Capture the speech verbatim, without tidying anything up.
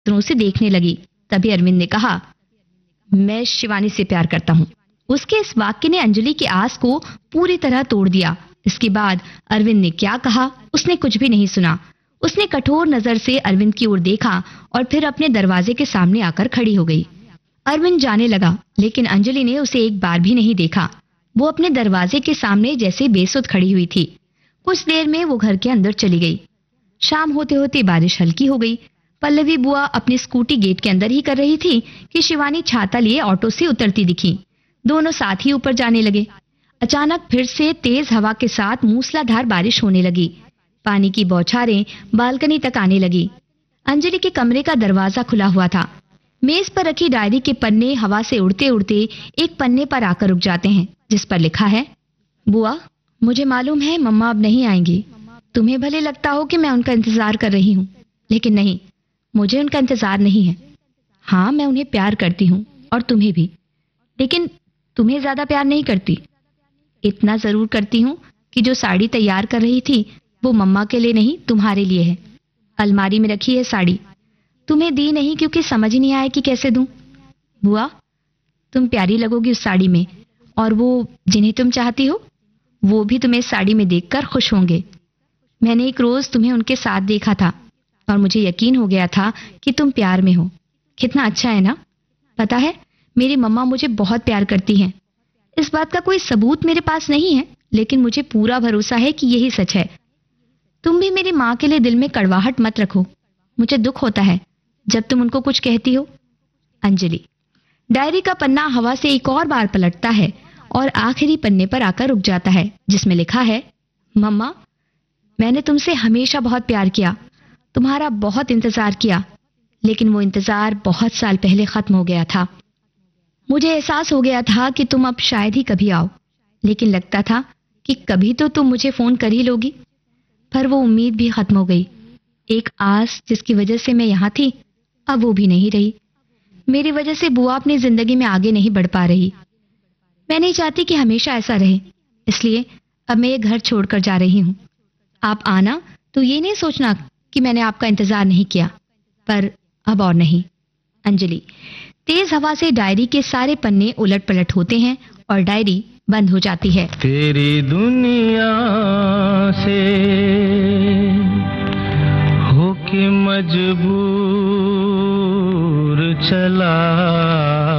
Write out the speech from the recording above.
नजरों से देखने लगी। तभी अरविंद ने कहा, मैं शिवानी से प्यार करता हूँ। उसके इस वाक्य ने अंजलि की आस को पूरी तरह तोड़ दिया। इसके बाद अरविंद ने क्या कहा उसने कुछ भी नहीं सुना। उसने कठोर नजर से अरविंद की ओर देखा और फिर अपने दरवाजे के सामने आकर खड़ी हो गई। अरविंद जाने लगा, लेकिन अंजलि ने उसे एक बार भी नहीं देखा। वो अपने दरवाजे के सामने जैसे बेसुध खड़ी हुई थी। कुछ देर में वो घर के अंदर चली गई। शाम होते होते बारिश हल्की हो गई। पल्लवी बुआ अपनी स्कूटी गेट के अंदर ही कर रही थी कि शिवानी छाता लिए ऑटो से उतरती दिखी। दोनों साथ ही ऊपर जाने लगे। अचानक फिर से तेज हवा के साथ मूसलाधार बारिश होने लगी। पानी की बौछारें बालकनी तक आने लगी। अंजलि के कमरे का दरवाजा खुला हुआ था। मेज पर रखी डायरी के पन्ने हवा से उड़ते उड़ते एक पन्ने पर आकर रुक जाते हैं, जिस पर लिखा है, बुआ, मुझे मालूम है मम्मा अब नहीं आएंगी। तुम्हें भले लगता हो कि मैं उनका इंतजार कर रही हूँ, लेकिन नहीं, मुझे उनका इंतजार नहीं है। हाँ, मैं उन्हें प्यार करती हूँ और तुम्हें भी, लेकिन तुम्हें ज्यादा प्यार नहीं करती। इतना जरूर करती हूँ कि जो साड़ी तैयार कर रही थी वो मम्मा के लिए नहीं, तुम्हारे लिए है। अलमारी में रखी है साड़ी, तुम्हें दी नहीं क्योंकि समझ ही नहीं आया कि कैसे दूं। बुआ, तुम प्यारी लगोगी उस साड़ी में, और वो जिन्हें तुम चाहती हो वो भी तुम्हें साड़ी में देखकर खुश होंगे। मैंने एक रोज तुम्हें उनके साथ देखा था और मुझे यकीन हो गया था कि तुम प्यार में हो। कितना अच्छा है ना? पता है, मेरी मम्मा मुझे बहुत प्यार करती हैं। इस बात का कोई सबूत मेरे पास नहीं है, लेकिन मुझे पूरा भरोसा है कि यही सच है। तुम भी मेरी माँ के लिए दिल में कड़वाहट मत रखो। मुझे दुख होता है जब तुम उनको कुछ कहती हो। अंजलि। डायरी का पन्ना हवा से एक और बार पलटता है और आखिरी पन्ने पर आकर रुक जाता है, जिसमें लिखा है, मम्मा, मैंने तुमसे हमेशा बहुत प्यार किया, तुम्हारा बहुत इंतजार किया, लेकिन वो इंतजार बहुत साल पहले खत्म हो गया था। मुझे एहसास हो गया था कि तुम अब शायद ही कभी आओ, लेकिन लगता था कि कभी तो तुम मुझे फोन कर ही लोगी। पर वो उम्मीद भी खत्म हो गई। एक आस जिसकी वजह से मैं यहाँ थी, अब वो भी नहीं रही। मेरी वजह से बुआ अपनी जिंदगी में आगे नहीं बढ़ पा रही। मैं नहीं चाहती कि हमेशा ऐसा रहे, इसलिए अब मैं ये घर छोड़कर जा रही हूँ। आप आना तो ये नहीं सोचना कि मैंने आपका इंतजार नहीं किया, पर अब और नहीं। अंजलि। तेज हवा से डायरी के सारे पन्ने उलट पलट होते हैं और डायरी बंद हो जाती है। तेरी दुनिया से होके मजबूर चला